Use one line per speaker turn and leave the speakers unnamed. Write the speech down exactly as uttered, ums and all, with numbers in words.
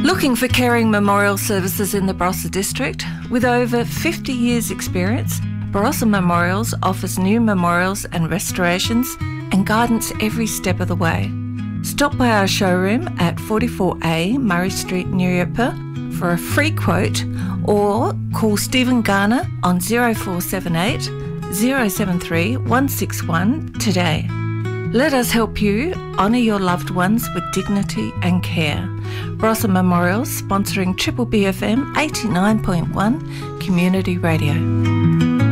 Looking for caring memorial services in the Barossa district? With over fifty years experience, Barossa Memorials offers new memorials and restorations and guidance every step of the way. Stop by our showroom at forty-four A Murray Street, Nuriootpa for a free quote, or call Stephen Garner on zero four seven eight, zero seven three, one six one today. Let us help you honour your loved ones with dignity and care. Barossa Memorials sponsoring Triple B F M eighty-nine point one Community Radio.